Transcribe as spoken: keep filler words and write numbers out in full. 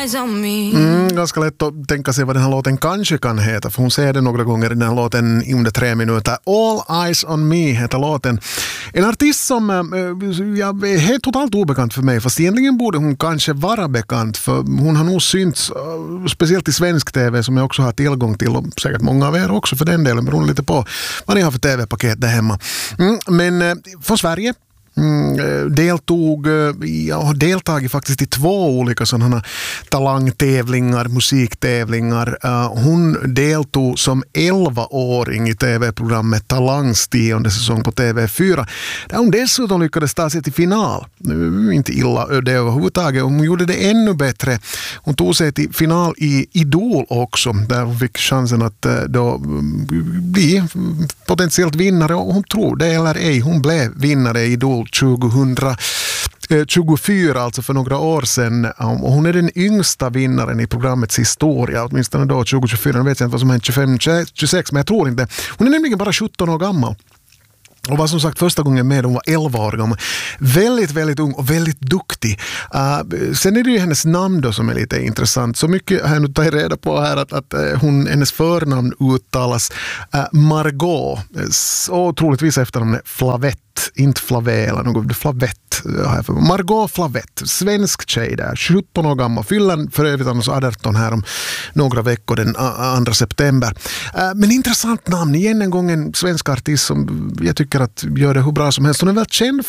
eyes on me. Mm, ganska lätt att tänka sig vad den här låten kanske kan heta, för hon säger det några gånger i den här låten under tre minuter. All Eyes on Me heter låten. En artist som äh, ja, är helt totalt obekant för mig, fast egentligen borde hon kanske vara bekant, för hon har nog synts äh, speciellt i svensk tv som jag också har tillgång till, och säkert många av er också för den delen, beroende lite på vad ni har för tv-paket där hemma. Mm, men äh, från Sverige. Mm, deltog, jag har deltagit faktiskt i två olika sådana talangtävlingar, musiktävlingar. Uh, hon deltog som elvaåring i tv-programmet Talangs tionde säsong på T V fyra. Där hon dessutom lyckades ta sig till final. Inte illa det överhuvudtaget. Hon gjorde det ännu bättre. Hon tog sig till final i Idol också, där hon fick chansen att då bli potentiellt vinnare, och hon tror det eller ej, hon blev vinnare i Idol tjugohundratjugofyra, alltså för några år sedan. Och hon är den yngsta vinnaren i programmets historia, åtminstone då tjugohundratjugofyra. Jag vet inte vad som hänt tjugofem tjugosex, men jag tror inte. Hon är nämligen bara sjutton år gammal. Och var som sagt första gången med, hon var elva år gammal. Väldigt, väldigt ung och väldigt duktig. Uh, sen är det ju hennes namn då som är lite intressant. Så mycket har jag nu tagit reda på här att, att uh, hon, hennes förnamn uttalas uh, Margot. Och troligtvis efternamn är Flavett. Inte Flavé eller något, Flavett. Margot Flavett, svensk tjej där, sjutton år gammal. Fyller för övrigt annars arton här om några veckor den andra september. Men intressant namn, igen en gång en svensk artist som jag tycker att gör det hur bra som helst. Hon är väl känd